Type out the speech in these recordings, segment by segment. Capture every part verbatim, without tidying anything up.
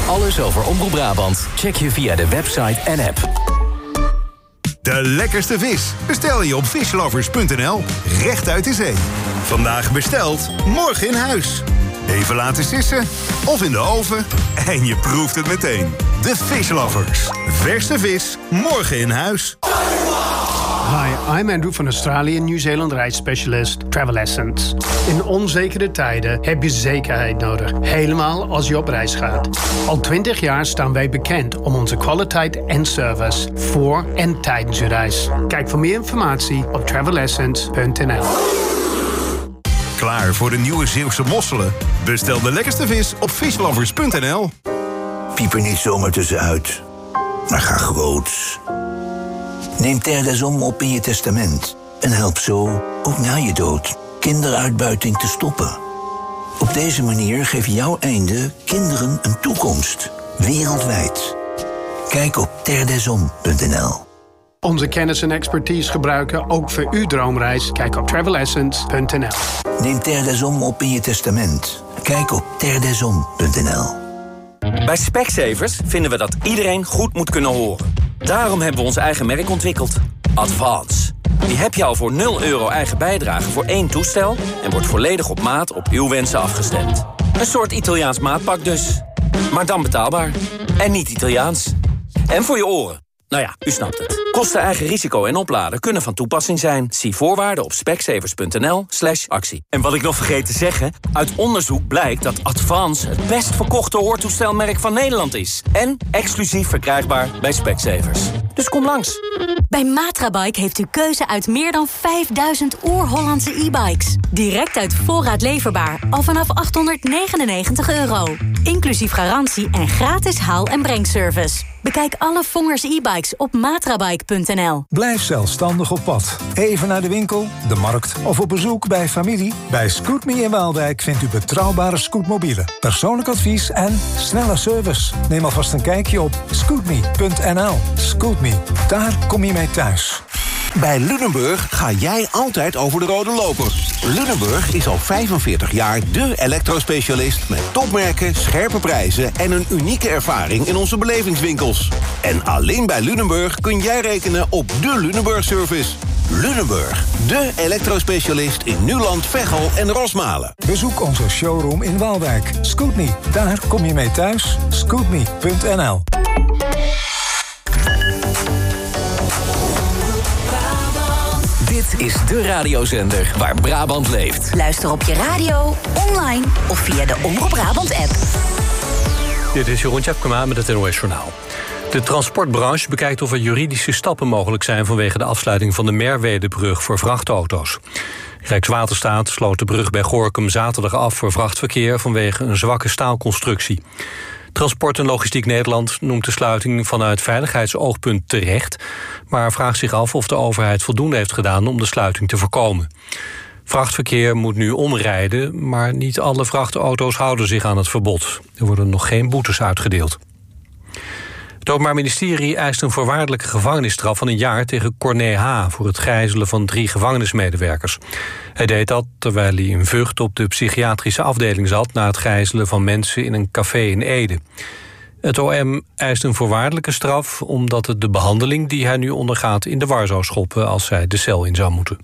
Alles over Omroep Brabant check je via de website en app. De lekkerste vis bestel je op fishlovers punt n l. Recht uit de zee. Vandaag besteld, morgen in huis. Even laten sissen of in de oven en je proeft het meteen. De Fishlovers. Verse vis, morgen in huis. Hi, I'm Andrew van Australië en Nieuw-Zeeland reisspecialist Travel Essence. In onzekere tijden heb je zekerheid nodig, helemaal als je op reis gaat. Al twintig jaar staan wij bekend om onze kwaliteit en service voor en tijdens je reis. Kijk voor meer informatie op travel essence punt n l. Klaar voor de nieuwe Zeeuwse mosselen? Bestel de lekkerste vis op fishlovers punt n l. Piep er niet zomaar tussenuit, maar ga groots. Neem Terre des Hommes op in je testament en help zo, ook na je dood, kinderuitbuiting te stoppen. Op deze manier geeft jouw einde kinderen een toekomst, wereldwijd. Kijk op terre des hommes punt n l. Onze kennis en expertise gebruiken ook voor uw droomreis. Kijk op travel essence punt n l. Neem Terre des Hommes op in je testament. Kijk op terre des hommes punt n l. Bij Specsavers vinden we dat iedereen goed moet kunnen horen. Daarom hebben we ons eigen merk ontwikkeld. Advance. Die heb je al voor nul euro eigen bijdrage voor één toestel en wordt volledig op maat op uw wensen afgestemd. Een soort Italiaans maatpak dus. Maar dan betaalbaar. En niet Italiaans. En voor je oren. Nou ja, u snapt het. Kosten, eigen risico en opladen kunnen van toepassing zijn. Zie voorwaarden op specsavers punt n l slash actie. En wat ik nog vergeet te zeggen, uit onderzoek blijkt dat Advance het best verkochte hoortoestelmerk van Nederland is. En exclusief verkrijgbaar bij Specsavers. Dus kom langs. Bij Matrabike heeft u keuze uit meer dan vijfduizend oer-Hollandse e-bikes. Direct uit voorraad leverbaar, al vanaf achthonderdnegenennegentig euro. Inclusief garantie en gratis haal- en brengservice. Bekijk alle Vongers e-bikes op matrabike punt n l. Blijf zelfstandig op pad. Even naar de winkel, de markt of op bezoek bij familie. Bij Scootme in Waalwijk vindt u betrouwbare scootmobielen, persoonlijk advies en snelle service. Neem alvast een kijkje op scootme punt n l. Scootme, daar kom je mee thuis. Bij Lunenburg ga jij altijd over de rode loper. Lunenburg is al vijfenveertig jaar de elektrospecialist met topmerken, scherpe prijzen en een unieke ervaring in onze belevingswinkels. En alleen bij Lunenburg kun jij rekenen op de Lunenburg-service. Lunenburg, de elektrospecialist in Nuland, Veghel en Rosmalen. Bezoek onze showroom in Waalwijk. Scootme, daar kom je mee thuis. Scootme punt n l. Dit is de radiozender waar Brabant leeft. Luister op je radio, online of via de Omroep Brabant app. Dit is Jeroen Tjepkema met het N O S Journaal. De transportbranche bekijkt of er juridische stappen mogelijk zijn vanwege de afsluiting van de Merwedebrug voor vrachtauto's. Rijkswaterstaat sloot de brug bij Gorinchem zaterdag af voor vrachtverkeer vanwege een zwakke staalconstructie. Transport en Logistiek Nederland noemt de sluiting vanuit veiligheidsoogpunt terecht, maar vraagt zich af of de overheid voldoende heeft gedaan om de sluiting te voorkomen. Vrachtverkeer moet nu omrijden, maar niet alle vrachtauto's houden zich aan het verbod. Er worden nog geen boetes uitgedeeld. Het Openbaar Ministerie eist een voorwaardelijke gevangenisstraf van een jaar tegen Corné H. voor het gijzelen van drie gevangenismedewerkers. Hij deed dat terwijl hij in Vught op de psychiatrische afdeling zat na het gijzelen van mensen in een café in Ede. Het O M eist een voorwaardelijke straf omdat het de behandeling die hij nu ondergaat in de war zou schoppen als hij de cel in zou moeten.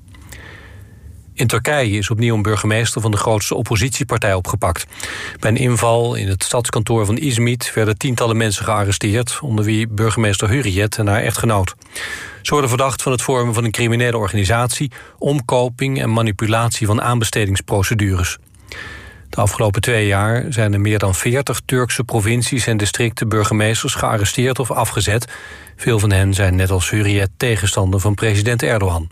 In Turkije is opnieuw een burgemeester van de grootste oppositiepartij opgepakt. Bij een inval in het stadskantoor van Izmit werden tientallen mensen gearresteerd, onder wie burgemeester Hurriyet en haar echtgenoot. Ze worden verdacht van het vormen van een criminele organisatie, omkoping en manipulatie van aanbestedingsprocedures. De afgelopen twee jaar zijn er meer dan veertig Turkse provincies en districten burgemeesters gearresteerd of afgezet. Veel van hen zijn net als Hurriyet tegenstander van president Erdogan.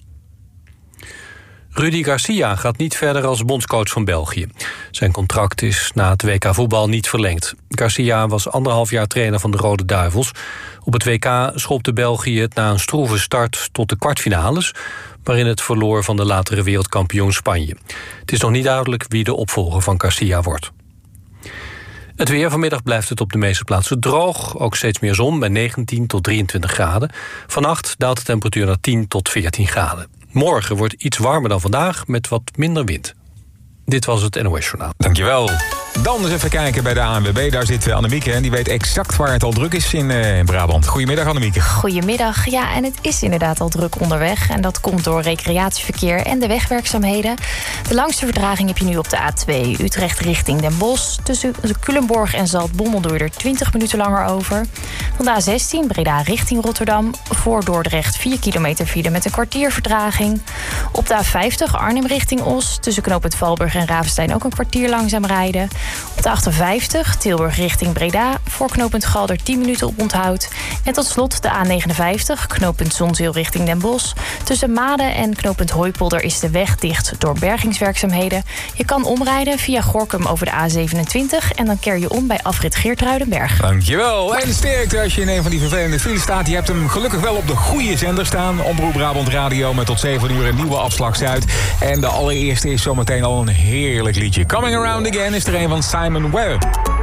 Rudi Garcia gaat niet verder als bondscoach van België. Zijn contract is na het W K voetbal niet verlengd. Garcia was anderhalf jaar trainer van de Rode Duivels. Op het W K schopte België het na een stroeve start tot de kwartfinales, waarin het verloor van de latere wereldkampioen Spanje. Het is nog niet duidelijk wie de opvolger van Garcia wordt. Het weer, vanmiddag blijft het op de meeste plaatsen droog. Ook steeds meer zon bij negentien tot drieëntwintig graden. Vannacht daalt de temperatuur naar tien tot veertien graden. Morgen wordt iets warmer dan vandaag met wat minder wind. Dit was het N O S Journaal. Dankjewel. Dan eens even kijken bij de A N W B. Daar zit Annemieke en die weet exact waar het al druk is in uh, Brabant. Goedemiddag, Annemieke. Goedemiddag. Ja, en het is inderdaad al druk onderweg. En dat komt door recreatieverkeer en de wegwerkzaamheden. De langste vertraging heb je nu op de A twee. Utrecht richting Den Bosch. Tussen Culemborg en Zaltbommel doe je er twintig minuten langer over. Dan de A zestien, Breda richting Rotterdam. Voor Dordrecht vier kilometer file met een kwartier vertraging. Op de A vijftig, Arnhem richting Os. Tussen knooppunt Valburg en Ravenstein ook een kwartier langzaam rijden. Op de achtenvijftig, Tilburg richting Breda. Voor knooppunt Galder tien minuten op onthoud. En tot slot de A negenenvijftig, knooppunt Zonzeel richting Den Bosch. Tussen Maden en knooppunt Hooipolder is de weg dicht door bergingswerkzaamheden. Je kan omrijden via Gorinchem over de A zevenentwintig... en dan keer je om bij afrit Geertruidenberg. Dankjewel. En sterkte als je in een van die vervelende files staat. Je hebt hem gelukkig wel op de goede zender staan. Omroep Brabant Radio met tot zeven uur een nieuwe afslag Zuid. En de allereerste is zometeen al een heerlijk liedje. Coming Around Again is er een van Simon Webb.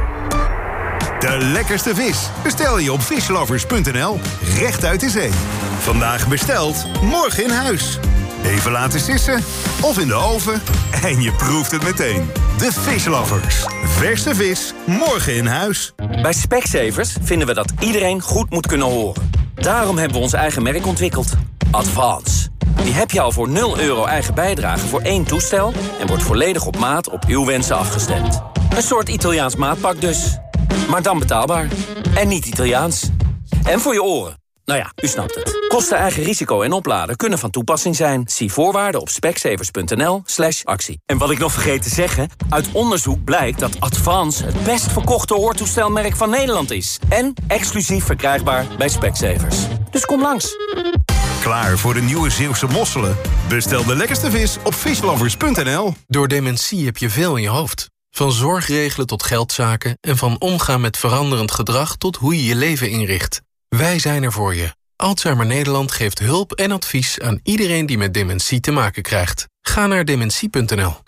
De lekkerste vis bestel je op fishlovers punt n l. Recht uit de zee. Vandaag besteld, morgen in huis. Even laten sissen of in de oven en je proeft het meteen. De Fishlovers. Verse vis, morgen in huis. Bij Specsavers vinden we dat iedereen goed moet kunnen horen. Daarom hebben we ons eigen merk ontwikkeld. Advance. Die heb je al voor nul euro eigen bijdrage voor één toestel... en wordt volledig op maat op uw wensen afgestemd. Een soort Italiaans maatpak dus. Maar dan betaalbaar. En niet Italiaans. En voor je oren. Nou ja, u snapt het. Kosten, eigen risico en opladen kunnen van toepassing zijn. Zie voorwaarden op specsavers punt n l slash actie. En wat ik nog vergeet te zeggen... uit onderzoek blijkt dat Advance het best verkochte hoortoestelmerk van Nederland is. En exclusief verkrijgbaar bij Specsavers. Dus kom langs. Klaar voor de nieuwe Zeeuwse mosselen? Bestel de lekkerste vis op fishlovers punt n l. Door dementie heb je veel in je hoofd. Van zorgregelen tot geldzaken en van omgaan met veranderend gedrag tot hoe je je leven inricht. Wij zijn er voor je. Alzheimer Nederland geeft hulp en advies aan iedereen die met dementie te maken krijgt. Ga naar dementie punt n l.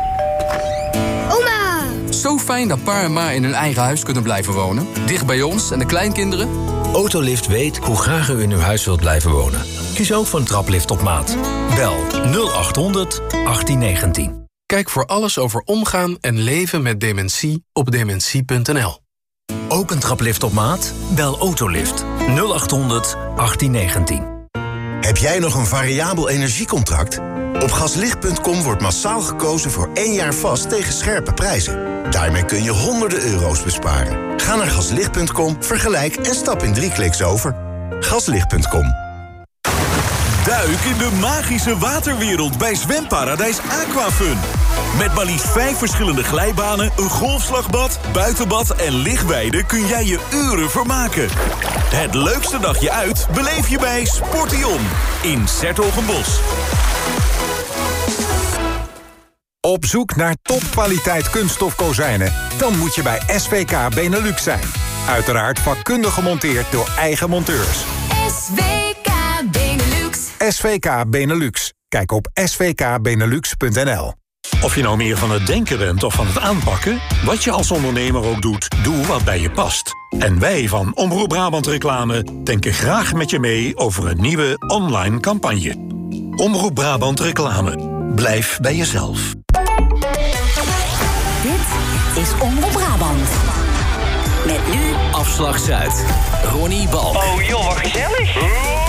Oma! Zo fijn dat pa en ma in hun eigen huis kunnen blijven wonen. Dicht bij ons en de kleinkinderen. Autolift weet hoe graag u in uw huis wilt blijven wonen. Kies ook voor een traplift op maat. Bel nul acht honderd achttien negentien. Kijk voor alles over omgaan en leven met dementie op dementie punt n l. Ook een traplift op maat? Bel Autolift nul acht honderd achttien negentien. Heb jij nog een variabel energiecontract? Op gaslicht punt com wordt massaal gekozen voor één jaar vast tegen scherpe prijzen. Daarmee kun je honderden euro's besparen. Ga naar gaslicht punt com, vergelijk en stap in drie kliks over. gaslicht punt com. Duik in de magische waterwereld bij zwemparadijs Aquafun. Met maar liefst vijf verschillende glijbanen, een golfslagbad, buitenbad en lichtweide kun jij je uren vermaken. Het leukste dagje uit beleef je bij Sportion in 's-Hertogenbosch. Op zoek naar topkwaliteit kunststof kozijnen? Dan moet je bij S V K Benelux zijn. Uiteraard vakkundig gemonteerd door eigen monteurs. S V K Benelux. S V K Benelux. Kijk op s v k benelux punt n l. Of je nou meer van het denken bent of van het aanpakken... wat je als ondernemer ook doet, doe wat bij je past. En wij van Omroep Brabant Reclame denken graag met je mee... over een nieuwe online campagne. Omroep Brabant Reclame. Blijf bij jezelf. Dit is Omroep Brabant. Met nu Afslag Zuid. Ronnie Balk. Oh joh, wat gezellig.